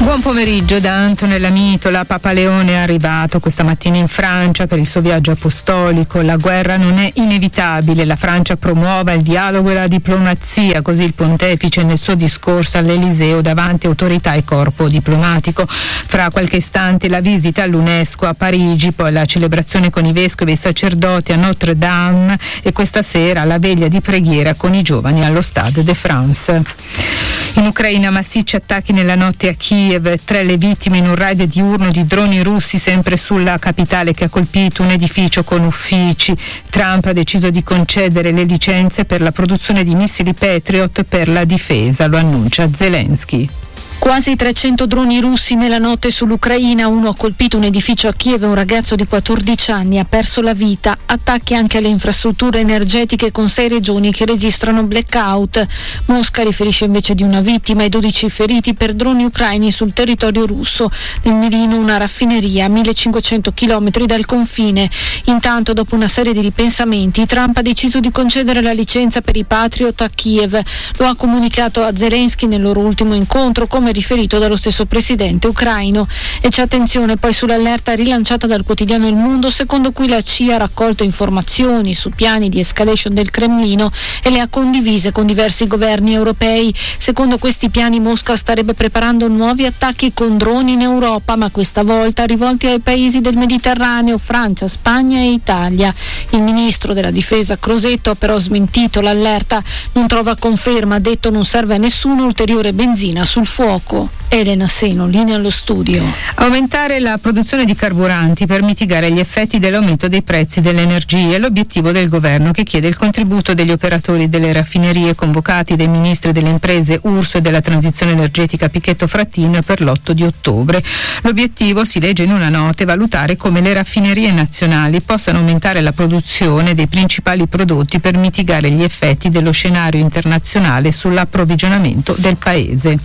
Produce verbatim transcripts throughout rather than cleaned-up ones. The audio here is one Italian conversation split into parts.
Buon pomeriggio da Antonella Mitola. Papa Leone è arrivato questa mattina in Francia per il suo viaggio apostolico. La guerra non è inevitabile, la Francia promuova il dialogo e la diplomazia, così il pontefice nel suo discorso all'Eliseo davanti a autorità e corpo diplomatico. Fra qualche istante la visita all'UNESCO a Parigi, poi la celebrazione con i vescovi e i sacerdoti a Notre Dame e questa sera la veglia di preghiera con i giovani allo Stade de France. In Ucraina massicci attacchi nella notte a Kiev, tre le vittime in un raid diurno di droni russi sempre sulla capitale che ha colpito un edificio con uffici. Trump ha deciso di concedere le licenze per la produzione di missili Patriot per la difesa, lo annuncia Zelensky. Quasi trecento droni russi nella notte sull'Ucraina, uno ha colpito un edificio a Kiev e un ragazzo di quattordici anni ha perso la vita. Attacchi anche alle infrastrutture energetiche con sei regioni che registrano blackout. Mosca riferisce invece di una vittima e dodici feriti per droni ucraini sul territorio russo. Nel mirino una raffineria a millecinquecento chilometri dal confine. Intanto, dopo una serie di ripensamenti, Trump ha deciso di concedere la licenza per i Patriot a Kiev. Lo ha comunicato a Zelensky nel loro ultimo incontro, come riferito dallo stesso presidente ucraino. E c'è attenzione poi sull'allerta rilanciata dal quotidiano Il Mundo, secondo cui la C I A ha raccolto informazioni su piani di escalation del Cremlino e le ha condivise con diversi governi europei. Secondo questi piani Mosca starebbe preparando nuovi attacchi con droni in Europa, ma questa volta rivolti ai paesi del Mediterraneo, Francia, Spagna e Italia. Il ministro della difesa Crosetto ha però smentito l'allerta, non trova conferma, ha detto non serve a nessuno ulteriore benzina sul fuoco. Elena Seno, linea allo studio. Aumentare la produzione di carburanti per mitigare gli effetti dell'aumento dei prezzi dell'energia è l'obiettivo del governo, che chiede il contributo degli operatori delle raffinerie convocati dai ministri delle imprese Urso e della transizione energetica Pichetto Fratin per l'otto di ottobre. L'obiettivo, si legge in una nota, è valutare come le raffinerie nazionali possano aumentare la produzione dei principali prodotti per mitigare gli effetti dello scenario internazionale sull'approvvigionamento del paese.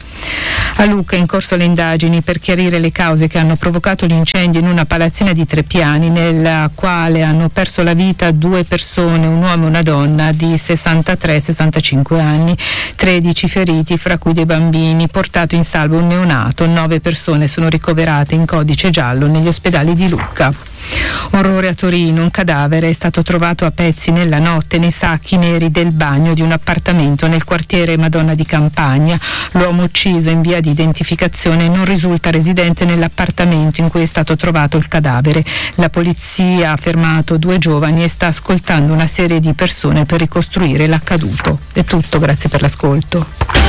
A Lucca è in corso le indagini per chiarire le cause che hanno provocato l'incendio in una palazzina di tre piani nella quale hanno perso la vita due persone, un uomo e una donna di sessantatré sessantacinque anni, tredici feriti, fra cui dei bambini, portato in salvo un neonato, nove persone sono ricoverate in codice giallo negli ospedali di Lucca. Orrore a Torino, un cadavere è stato trovato a pezzi nella notte nei sacchi neri del bagno di un appartamento nel quartiere Madonna di Campagna. L'uomo ucciso in via di identificazione non risulta residente nell'appartamento in cui è stato trovato il cadavere. La polizia ha fermato due giovani e sta ascoltando una serie di persone per ricostruire l'accaduto. È tutto, grazie per l'ascolto.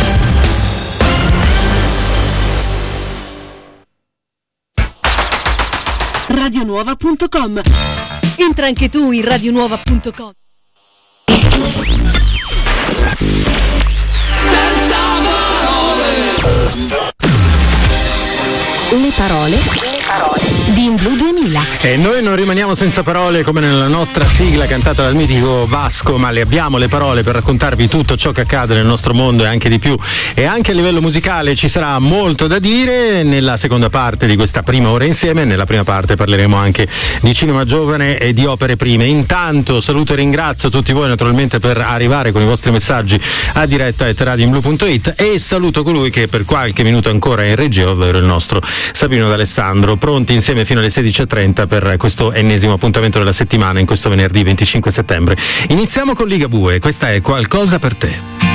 radionuova punto com. Entra anche tu in radionuova punto com. Le parole, le parole di In Blu duemila. E noi non rimaniamo senza parole come nella nostra sigla cantata dal mitico Vasco, ma le abbiamo le parole per raccontarvi tutto ciò che accade nel nostro mondo e anche di più. E anche a livello musicale ci sarà molto da dire nella seconda parte di questa prima ora insieme. Nella prima parte parleremo anche di cinema giovane e di opere prime. Intanto saluto e ringrazio tutti voi naturalmente per arrivare con i vostri messaggi a diretta at radio in blu punto it e saluto colui che per qualche minuto ancora è in regia, ovvero il nostro Sabino D'Alessandro, pronti insieme fino alle sedici e trenta per questo ennesimo appuntamento della settimana in questo venerdì venticinque settembre. Iniziamo con Ligabue, questa è Qualcosa per te.